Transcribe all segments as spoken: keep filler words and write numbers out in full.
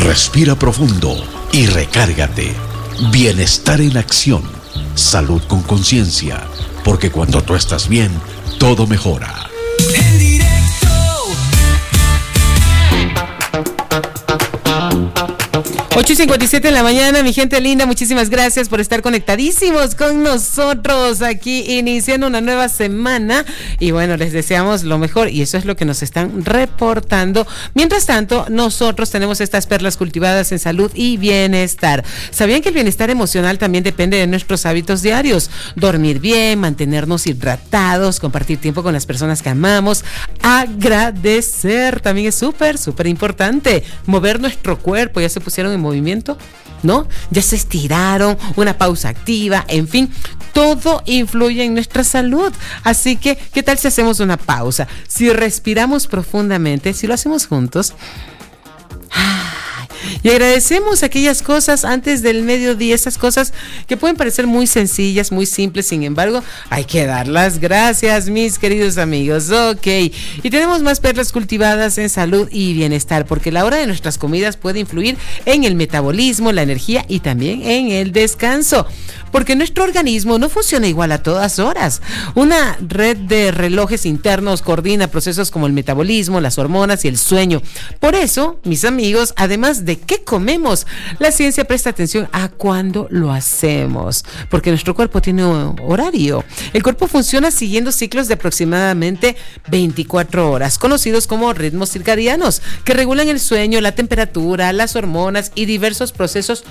Respira profundo y recárgate. Bienestar en acción. Salud con conciencia. Porque cuando tú estás bien, todo mejora. En directo. ocho y cincuenta y siete de la mañana, mi gente linda, muchísimas gracias por estar conectadísimos con nosotros aquí iniciando una nueva semana y bueno, les deseamos lo mejor y eso es lo que nos están reportando. Mientras tanto, nosotros tenemos estas perlas cultivadas en salud y bienestar. ¿Sabían que el bienestar emocional también depende de nuestros hábitos diarios? Dormir bien, mantenernos hidratados, compartir tiempo con las personas que amamos, agradecer también es súper, súper importante. Mover nuestro cuerpo, ya se pusieron en movimiento, ¿no? Ya se estiraron, una pausa activa, en fin, todo influye en nuestra salud. Así que, ¿qué tal si hacemos una pausa? Si respiramos profundamente, si lo hacemos juntos. Y agradecemos aquellas cosas antes del mediodía, esas cosas que pueden parecer muy sencillas, muy simples, sin embargo, hay que dar las gracias, mis queridos amigos. Ok, y tenemos más perlas cultivadas en salud y bienestar, porque la hora de nuestras comidas puede influir en el metabolismo, la energía y también en el descanso, porque nuestro organismo no funciona igual a todas horas. Una red de relojes internos coordina procesos como el metabolismo, las hormonas y el sueño. Por eso, mis amigos, además de qué comemos, la ciencia presta atención a cuándo lo hacemos, porque nuestro cuerpo tiene un horario. El cuerpo funciona siguiendo ciclos de aproximadamente veinticuatro horas, conocidos como ritmos circadianos, que regulan el sueño, la temperatura, las hormonas y diversos procesos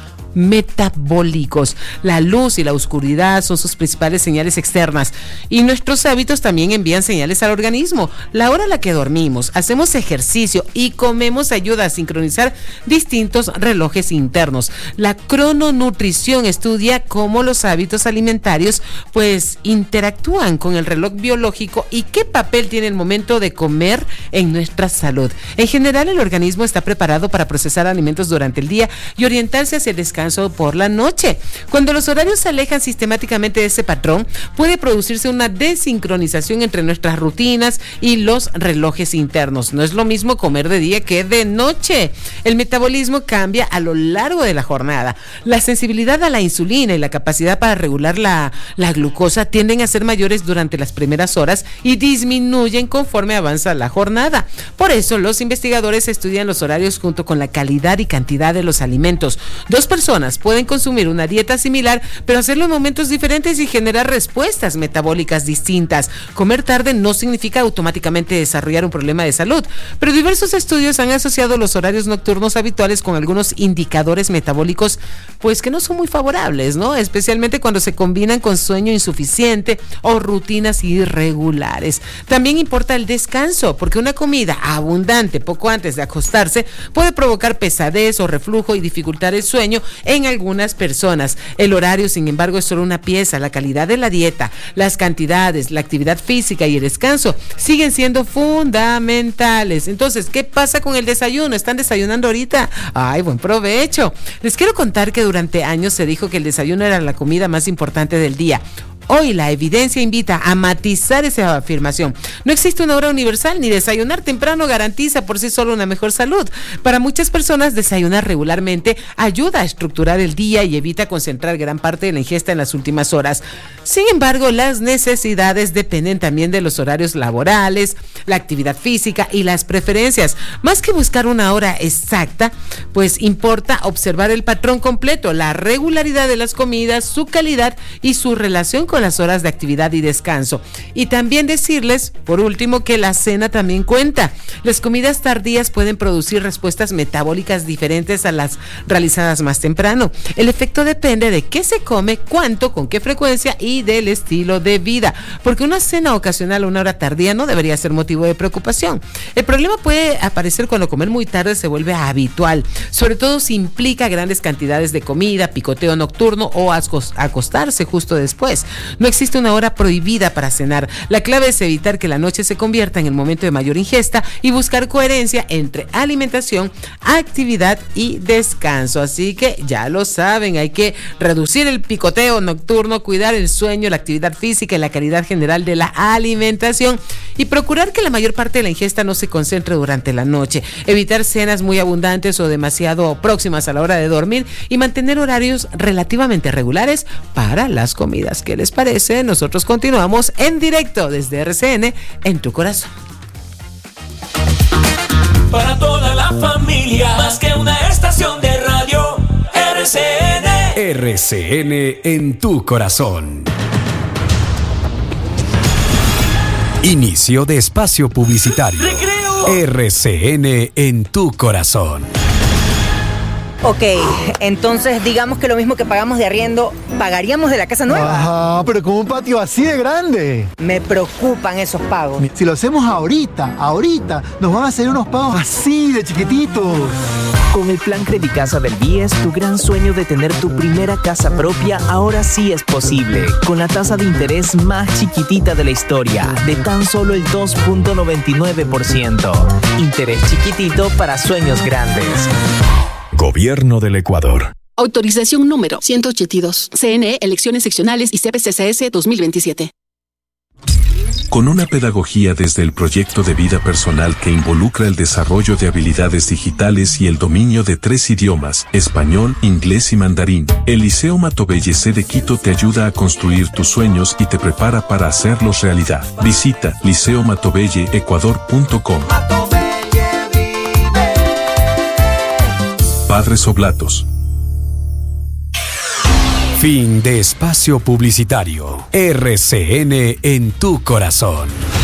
metabólicos. La luz y la oscuridad son sus principales señales externas y nuestros hábitos también envían señales al organismo. La hora a la que dormimos, hacemos ejercicio y comemos ayuda a sincronizar distintos relojes internos. La crononutrición estudia cómo los hábitos alimentarios pues interactúan con el reloj biológico y qué papel tiene el momento de comer en nuestra salud. En general, el organismo está preparado para procesar alimentos durante el día y orientarse hacia el descanso por la noche. Cuando los horarios se alejan sistemáticamente de ese patrón, puede producirse una desincronización entre nuestras rutinas y los relojes internos. No es lo mismo comer de día que de noche. El metabolismo cambia a lo largo de la jornada. La sensibilidad a la insulina y la capacidad para regular la, la glucosa tienden a ser mayores durante las primeras horas y disminuyen conforme avanza la jornada. Por eso, los investigadores estudian los horarios junto con la calidad y cantidad de los alimentos. Dos personas pueden consumir una dieta similar, pero hacerlo en momentos diferentes y generar respuestas metabólicas distintas. Comer tarde no significa automáticamente desarrollar un problema de salud, pero diversos estudios han asociado los horarios nocturnos habituales con algunos indicadores metabólicos, pues que no son muy favorables, ¿no? Especialmente cuando se combinan con sueño insuficiente o rutinas irregulares. También importa el descanso, porque una comida abundante poco antes de acostarse puede provocar pesadez o reflujo y dificultar el sueño en algunas personas. El horario, sin embargo, es solo una pieza. La calidad de la dieta, las cantidades, la actividad física y el descanso siguen siendo fundamentales. Entonces, ¿qué pasa con el desayuno? ¿Están desayunando ahorita? ¡Ay, buen provecho! Les quiero contar que durante años se dijo que el desayuno era la comida más importante del día. Hoy la evidencia invita a matizar esa afirmación. No existe una hora universal, ni desayunar temprano garantiza por sí solo una mejor salud. Para muchas personas, desayunar regularmente ayuda a estructurar el día y evita concentrar gran parte de la ingesta en las últimas horas. Sin embargo, las necesidades dependen también de los horarios laborales, la actividad física y las preferencias. Más que buscar una hora exacta, pues importa observar el patrón completo, la regularidad de las comidas, su calidad y su relación con las horas de actividad y descanso. Y también decirles, por último, que la cena también cuenta. Las comidas tardías pueden producir respuestas metabólicas diferentes a las realizadas más temprano. El efecto depende de qué se come, cuánto, con qué frecuencia y del estilo de vida, porque una cena ocasional a una hora tardía no debería ser motivo de preocupación. El problema puede aparecer cuando comer muy tarde se vuelve habitual, sobre todo si implica grandes cantidades de comida, picoteo nocturno o acostarse justo después. No existe una hora prohibida para cenar. La clave es evitar que la noche se convierta en el momento de mayor ingesta y buscar coherencia entre alimentación, actividad y descanso. Así que ya lo saben, hay que reducir el picoteo nocturno, cuidar el sueño, la actividad física y la calidad general de la alimentación y procurar que la mayor parte de la ingesta no se concentre durante la noche. Evitar cenas muy abundantes o demasiado próximas a la hora de dormir y mantener horarios relativamente regulares para las comidas. ¿Qué les parece? Nosotros continuamos en directo desde R C N en tu corazón. Para toda la familia, más que una estación de radio, R C N. R C N en tu corazón. Inicio de espacio publicitario. ¡Recreo! R C N en tu corazón. Ok, entonces digamos que lo mismo que pagamos de arriendo, ¿pagaríamos de la casa nueva? Ajá, pero con un patio así de grande. Me preocupan esos pagos. Si lo hacemos ahorita, ahorita, nos van a hacer unos pagos así de chiquititos. Con el plan Credicasa del B I E S, tu gran sueño de tener tu primera casa propia ahora sí es posible. Con la tasa de interés más chiquitita de la historia, de tan solo el dos punto noventa y nueve por ciento. Interés chiquitito para sueños grandes. Gobierno del Ecuador. Autorización número ciento ochenta y dos. C N E, Elecciones Seccionales y C P C C S dos mil veintisiete. Con una pedagogía desde el proyecto de vida personal que involucra el desarrollo de habilidades digitales y el dominio de tres idiomas, español, inglés y mandarín, el Liceo Matobelle C de Quito te ayuda a construir tus sueños y te prepara para hacerlos realidad. Visita liceo matobelle ecuador punto com. Padres Oblatos. Fin de espacio publicitario. R C N en tu corazón.